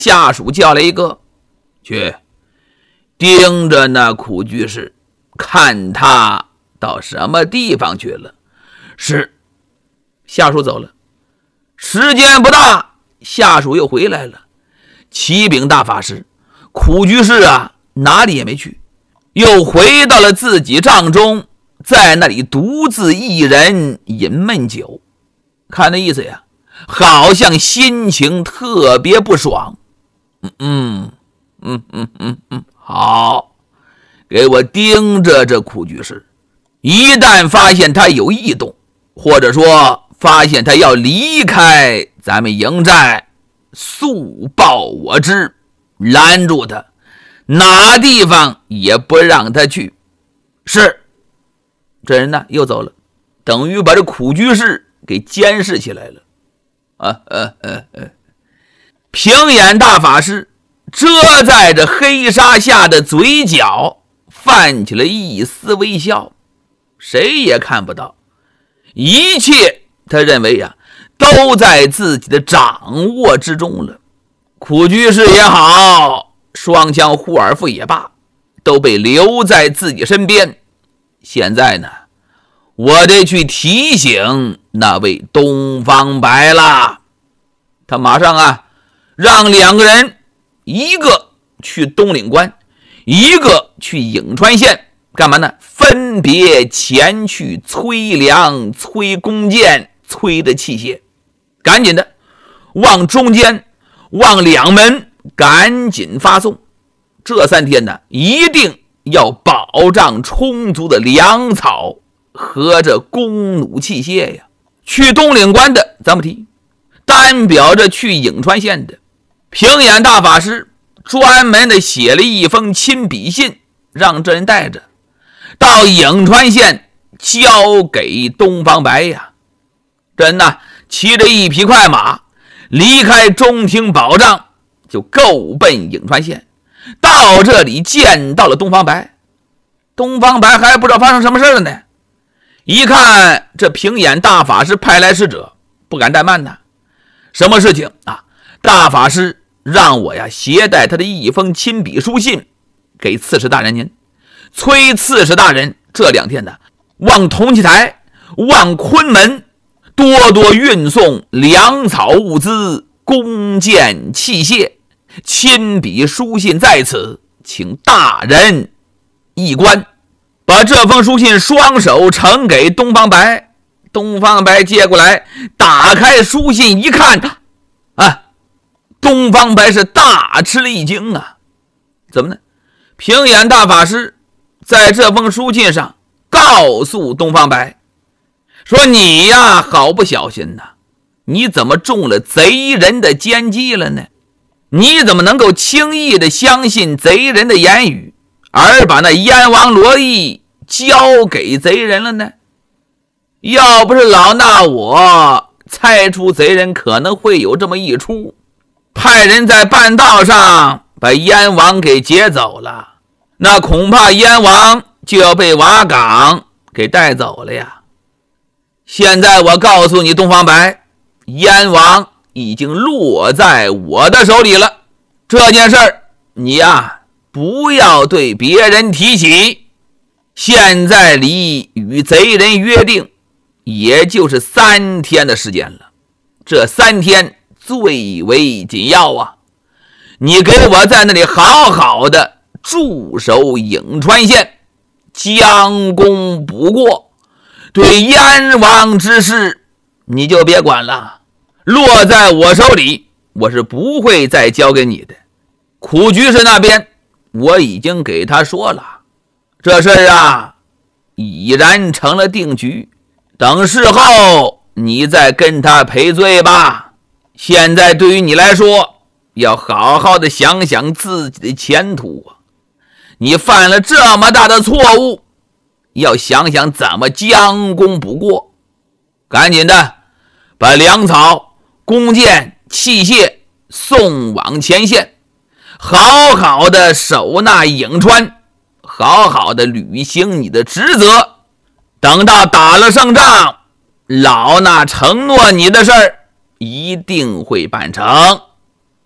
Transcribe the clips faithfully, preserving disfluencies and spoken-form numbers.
下属叫了一个，去盯着那苦居士，看他到什么地方去了。是。下属走了。时间不大，下属又回来了。启禀大法师，苦居士啊哪里也没去，又回到了自己帐中，在那里独自一人饮闷酒。看那意思呀，好像心情特别不爽。嗯嗯嗯嗯嗯嗯，好，给我盯着这苦居士，一旦发现他有异动，或者说发现他要离开咱们营寨，速报我知，拦住他，哪地方也不让他去。是。这人呢又走了，等于把这苦居士给监视起来了。啊啊啊啊！平眼大法师遮在这黑纱下的嘴角泛起了一丝微笑，谁也看不到，一切他认为呀、啊，都在自己的掌握之中了。苦居士也好，双枪护尔夫也罢，都被留在自己身边。现在呢，我得去提醒那位东方白了。他马上啊，让两个人，一个去东岭关，一个去颍川县，干嘛呢？分别前去催粮、催弓箭、催的器械，赶紧的往中间、往两门赶紧发送。这三天呢，一定要保障充足的粮草和这弓弩器械呀。去东岭关的咱们提，单表着去颍川县的，平眼大法师专门的写了一封亲笔信，让这人带着到颍川县交给东方白呀。这人呢，骑着一匹快马，离开中庭保障，就够奔颍川县。到这里见到了东方白，东方白还不知道发生什么事了呢。一看这平眼大法师派来使者，不敢怠慢呐。什么事情啊？大法师让我呀携带他的一封亲笔书信给刺史大人您，催刺史大人这两天呢，往铜器台、往昆门多多运送粮草物资、弓箭器械，亲笔书信在此，请大人一观。把这封书信双手呈给东方白，东方白接过来，打开书信一看，啊，东方白是大吃了一惊啊！怎么呢？平眼大法师在这封书信上告诉东方白说：“你呀，好不小心呐！你怎么中了贼人的奸计了呢？你怎么能够轻易的相信贼人的言语，而把那燕王罗毅交给贼人了呢？要不是老衲我猜出贼人可能会有这么一出，派人在半道上把燕王给劫走了，那恐怕燕王就要被瓦岗给带走了呀。现在我告诉你东方白，燕王已经落在我的手里了，这件事儿你呀不要对别人提起。现在离与贼人约定也就是三天的时间了，这三天最为紧要啊！你给我在那里好好的驻守颍川县，将功补过。对燕王之事你就别管了，落在我手里，我是不会再交给你的。苦居士那边我已经给他说了，这事儿啊已然成了定局，等事后你再跟他赔罪吧。现在对于你来说，要好好的想想自己的前途啊！你犯了这么大的错误，要想想怎么将功补过。赶紧的把粮草、弓箭、器械送往前线，好好的守那颍川，好好的履行你的职责。等到打了胜仗，老衲承诺你的事儿一定会办成。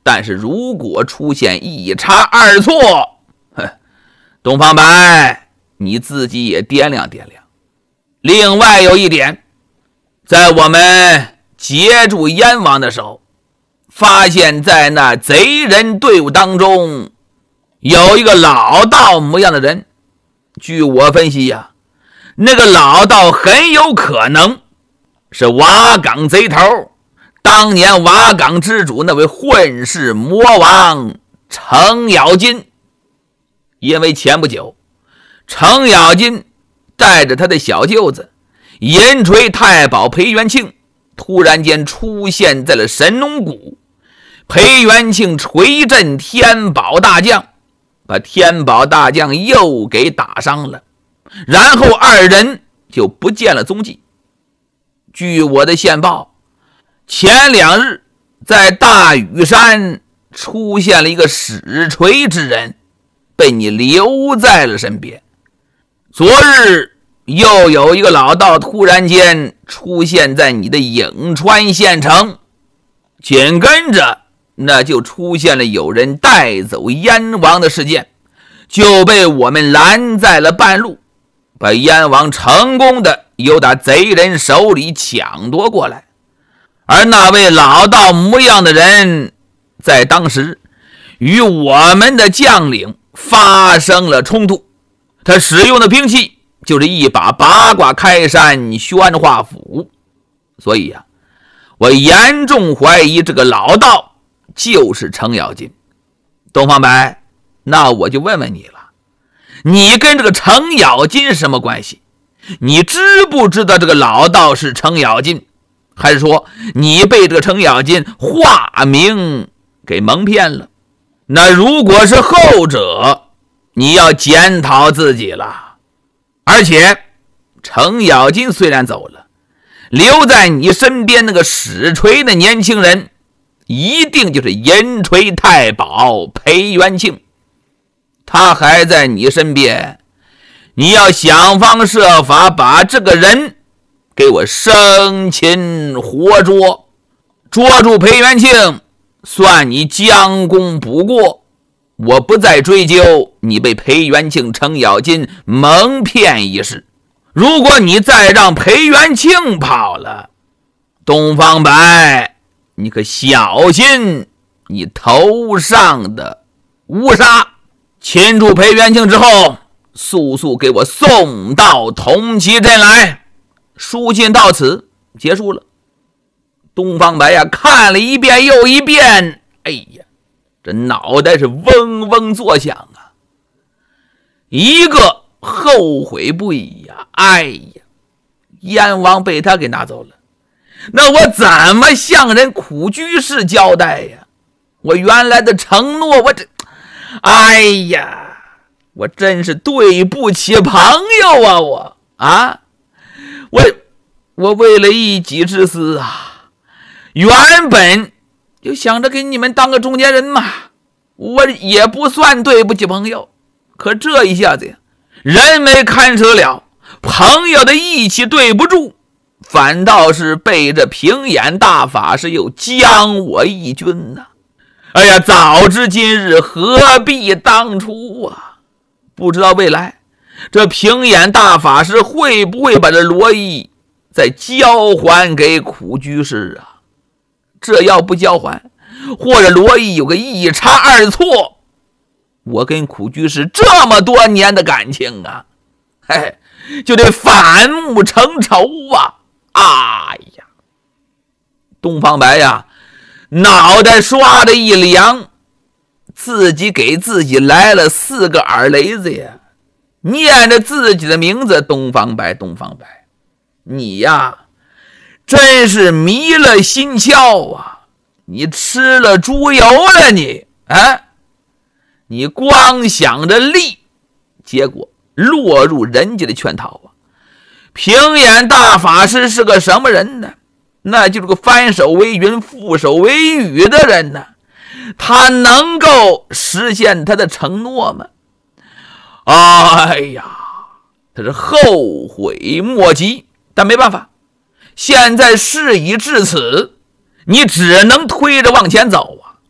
但是如果出现一差二错，哼，东方白，你自己也掂量掂量。另外有一点，在我们截住燕王的时候，发现在那贼人队伍当中有一个老道模样的人。据我分析呀、啊，那个老道很有可能是瓦岗贼头，当年瓦岗之主那位混世魔王程咬金。因为前不久程咬金带着他的小舅子银锤太保裴元庆突然间出现在了神农谷，裴元庆锤震天宝大将，把天宝大将又给打伤了，然后二人就不见了踪迹。据我的线报，前两日在大屿山出现了一个使锤之人，被你留在了身边。昨日又有一个老道突然间出现在你的颍川县城，紧跟着那就出现了有人带走燕王的事件，就被我们拦在了半路，把燕王成功的由打贼人手里抢夺过来。而那位老道模样的人在当时与我们的将领发生了冲突，他使用的兵器就是一把八卦开山宣化斧。所以呀、啊，我严重怀疑这个老道就是程咬金。东方白，那我就问问你了，你跟这个程咬金什么关系？你知不知道这个老道是程咬金？还是说你被这个程咬金化名给蒙骗了？那如果是后者，你要检讨自己了。而且程咬金虽然走了，留在你身边那个使锤的年轻人一定就是银锤太保裴元庆，他还在你身边，你要想方设法把这个人给我生擒活捉，捉住裴元庆，算你将功补过。我不再追究你被裴元庆程咬金蒙骗一事。如果你再让裴元庆跑了，东方白，你可小心你头上的乌纱。擒住裴元庆之后，速速给我送到铜旗镇来。书信到此结束了。东方白呀，看了一遍又一遍，哎呀，这脑袋是嗡嗡作响啊，一个后悔不已呀！哎呀，燕王被他给拿走了，那我怎么向人苦居士交代呀？我原来的承诺，我这，哎呀，我真是对不起朋友啊！我啊，我我为了一己之私啊，原本就想着给你们当个中间人嘛，我也不算对不起朋友。可这一下子呀，人没看扯了，朋友的义气对不住，反倒是被这平眼大法师又将我一军呐、啊！哎呀，早知今日何必当初啊！不知道未来这平眼大法师会不会把这罗衣再交还给苦居士啊？这要不交还，或者罗衣有个一差二错，我跟苦居士这么多年的感情啊，嘿，就得反目成仇啊！哎呀，东方白呀，脑袋刷的一凉，自己给自己来了四个耳雷子呀，念着自己的名字，东方白，东方白，你呀，真是迷了心窍啊！你吃了猪油了你，啊！你光想着利，结果落入人家的圈套啊！平眼大法师是个什么人呢？那就是个翻手为云覆手为雨的人呢。他能够实现他的承诺吗？哎呀，他是后悔莫及。但没办法，现在事已至此，你只能推着往前走啊！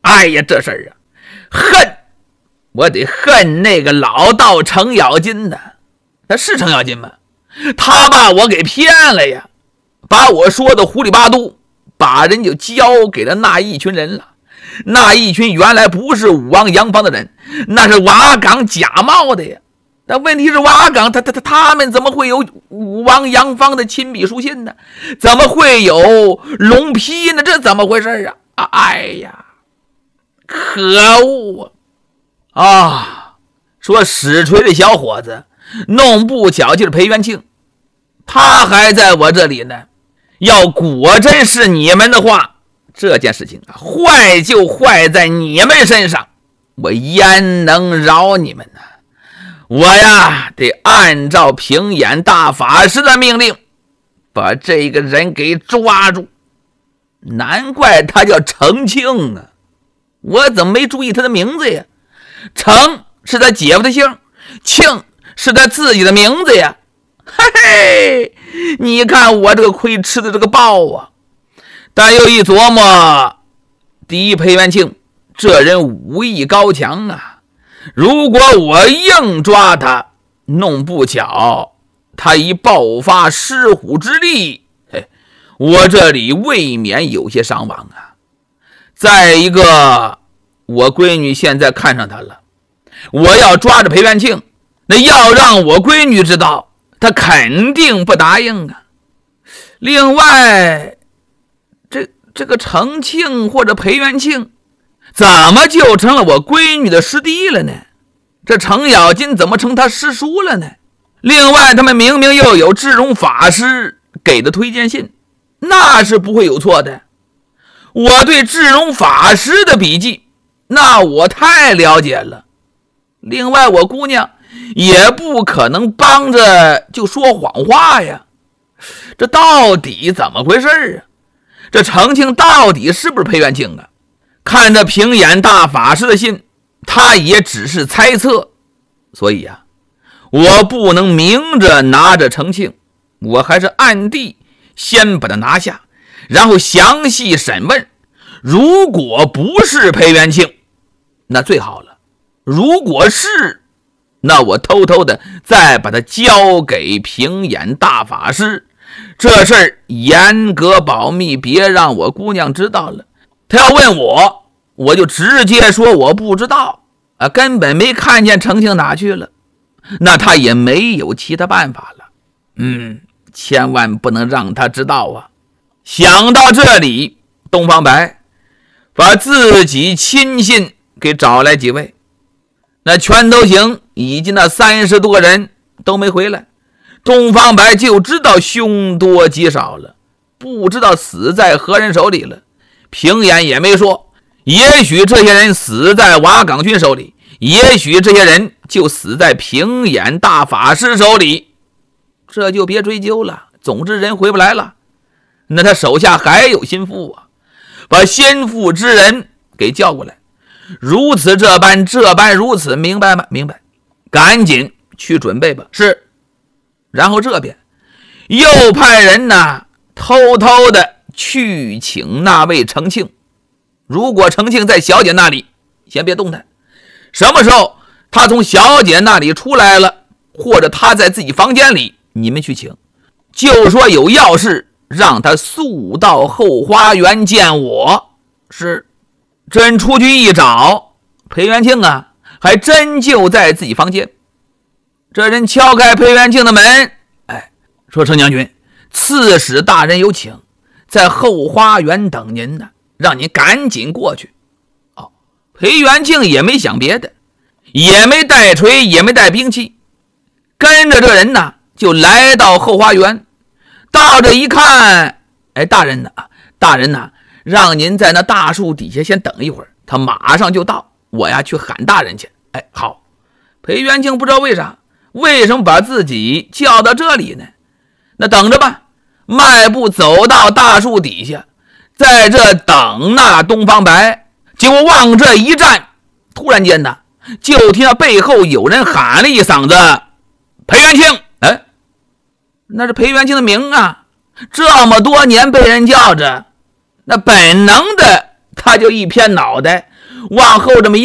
哎呀，这事儿啊，恨，我得恨那个老道程咬金的。他是程咬金吗？他把我给骗了呀，把我说的糊里八嘟，把人就交给了那一群人了。那一群原来不是武王杨方的人，那是瓦岗假冒的呀。但问题是瓦岗他他他他们怎么会有武王杨方的亲笔书信呢？怎么会有龙批呢？这怎么回事啊？啊哎呀，可恶啊！啊，说史锤的小伙子弄不巧就是裴元庆，他还在我这里呢。要果真是你们的话，这件事情啊，坏就坏在你们身上，我焉能饶你们呢？我呀，得按照平眼大法师的命令，把这个人给抓住。难怪他叫程庆啊，我怎么没注意他的名字呀？程是他姐夫的姓，庆是他自己的名字呀。嘿嘿，你看我这个亏吃的这个爆啊！但又一琢磨，第一，裴元庆这人武艺高强啊，如果我硬抓他，弄不巧他一爆发狮虎之力，嘿，我这里未免有些伤亡啊。再一个，我闺女现在看上他了，我要抓着裴元庆，那要让我闺女知道，他肯定不答应啊。另外，这这个程庆或者裴元庆怎么就成了我闺女的师弟了呢？这程咬金怎么成他师叔了呢？另外，他们明明又有智荣法师给的推荐信，那是不会有错的。我对智荣法师的笔记，那我太了解了。另外，我姑娘也不可能帮着就说谎话呀。这到底怎么回事啊？这程庆到底是不是裴元庆啊？看着平眼大法师的信，他也只是猜测。所以啊，我不能明着拿着程庆，我还是暗地先把他拿下，然后详细审问。如果不是裴元庆，那最好了。如果是，那我偷偷的再把他交给平眼大法师。这事儿严格保密，别让我姑娘知道了。他要问我，我就直接说我不知道啊，根本没看见程庆哪去了。那他也没有其他办法了。嗯，千万不能让他知道啊。想到这里，东方白把自己亲信给找来几位。那拳头行以及那三十多人都没回来，东方白就知道凶多吉少了，不知道死在何人手里了。平眼也没说，也许这些人死在瓦岗军手里，也许这些人就死在平眼大法师手里，这就别追究了。总之人回不来了，那他手下还有心腹啊，把心腹之人给叫过来。如此这般，这般如此，明白吗？明白。赶紧去准备吧。是。然后这边又派人呢，偷偷的去请那位程庆。如果程庆在小姐那里，先别动弹。什么时候他从小姐那里出来了，或者他在自己房间里，你们去请，就说有要事，让他速到后花园见我。是。真出去一找，裴元庆啊，还真就在自己房间。这人敲开裴元庆的门，哎，说程将军，刺史大人有请，在后花园等您呢，让您赶紧过去。哦，裴元庆也没想别的，也没带锤，也没带兵器，跟着这人呢，就来到后花园。到这一看，哎，大人呢？大人呢？让您在那大树底下先等一会儿，他马上就到，我呀去喊大人去。哎，好。裴元庆不知道为啥，为什么把自己叫到这里呢？那等着吧。迈步走到大树底下，在这等那东方白，结果往这一站，突然间呢，就听到背后有人喊了一嗓子：“裴元庆！”哎，那是裴元庆的名啊，这么多年被人叫着。那本能的他就一偏脑袋， 往后这么一